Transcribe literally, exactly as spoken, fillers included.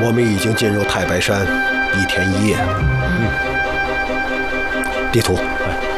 我们已经进入太白山一天一夜。嗯，地图。哎